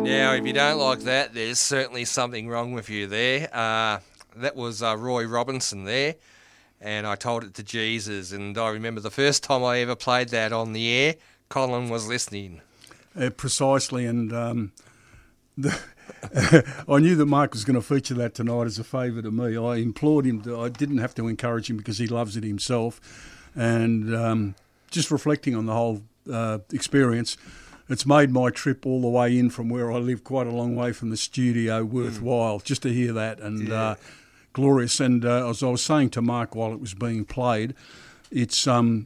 Now, if you don't like that, there's certainly something wrong with you there. That was Roy Robinson there, and I told it to Jesus, and I remember the first time I ever played that on the air, Colin was listening. Precisely, and I knew that Mark was going to feature that tonight as a favour to me. I implored him I didn't have to encourage him because he loves it himself, and just reflecting on the whole experience, it's made my trip all the way in from where I live, quite a long way from the studio, worthwhile, just to hear that, and glorious. And as I was saying to Mark while it was being played, according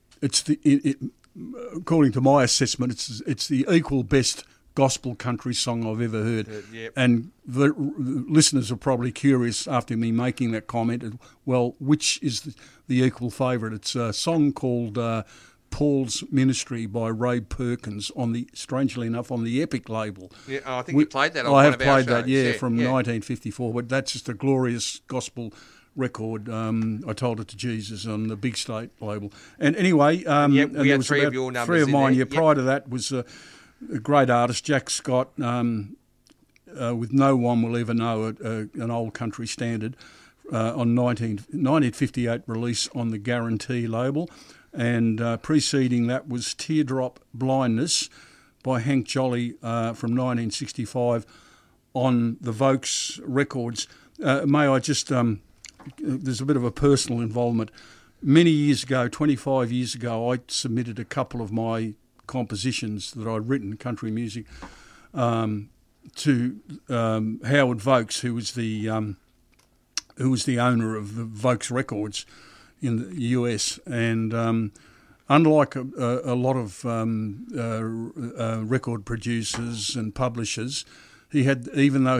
to my assessment, it's the equal best gospel country song I've ever heard. Yep. And the listeners are probably curious after me making that comment, well, which is the equal favourite? It's a song called Paul's Ministry by Ray Perkins, strangely enough, on the Epic label. Yeah, I think you played that on one one of of our I have shows. played that, from 1954, but that's just a glorious gospel record. I told it to Jesus on the Big State label. And anyway, we and had there was three of about your numbers three of in mine. there. Yeah, prior to that was a great artist, Jack Scott, with No One Will Ever Know, an old country standard, on 1958 release on the Guarantee label. And preceding that was Teardrop Blindness by Hank Jolly from 1965 on the Vokes Records. May I just, there's a bit of a personal involvement. Many years ago, 25 years ago, I submitted a couple of my compositions that I'd written, country music, to Howard Vokes, who was the owner of the Vokes Records in the US, and unlike a lot of record producers and publishers, he had, even though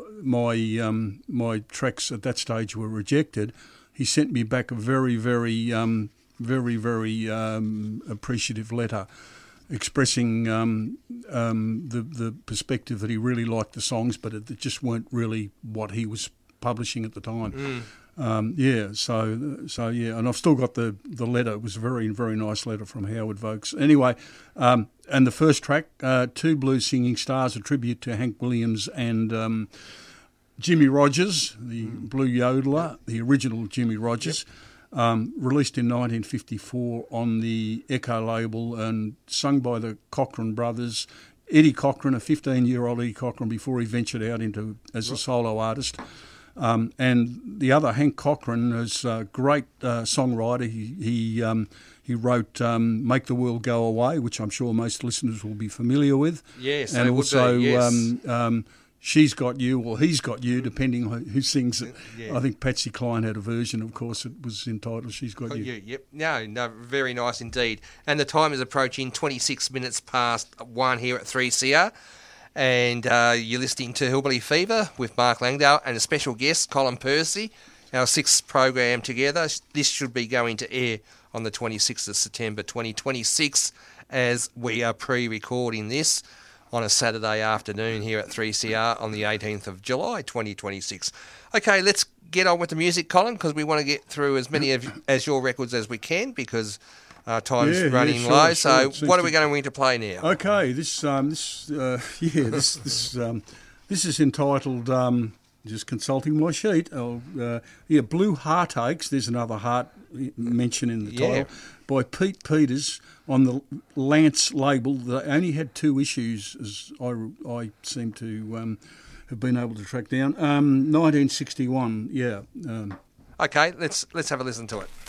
my tracks at that stage were rejected, he sent me back a very, very, very appreciative letter expressing the perspective that he really liked the songs, but it just weren't really what he was publishing at the time. And I've still got the letter. It was a very, very nice letter from Howard Vokes. Anyway, and the first track, Two Blues Singing Stars, a tribute to Hank Williams and Jimmy Rogers, the blue yodeler, the original Jimmy Rogers, released in 1954 on the Echo label and sung by the Cochran brothers. Eddie Cochran, a 15-year-old Eddie Cochran, before he ventured out as a solo artist. And the other, Hank Cochran, is a great songwriter. He wrote "Make the World Go Away," which I'm sure most listeners will be familiar with. Yes, and they also would be, yes. "She's Got You" or "He's Got You," depending on who sings it. Yeah. I think Patsy Cline had a version. Of course, it was entitled "She's Got You." Yep. No, very nice indeed. And the time is approaching 26 minutes past 1 here at 3CR. And you're listening to Hillbilly Fever with Mark Langdale and a special guest, Colin Percy, our sixth program together. This should be going to air on the 26th of September 2026 as we are pre-recording this on a Saturday afternoon here at 3CR on the 18th of July 2026. Okay, let's get on with the music, Colin, because we want to get through as many as your records as we can because time's running low. So what are we going to play now? Okay, this is entitled, just consulting my sheet, Blue Heartaches, there's another heart mention in the title, by Pete Peters on the Lance label. They only had 2 issues, as I seem to have been able to track down. 1961, Okay, let's have a listen to it.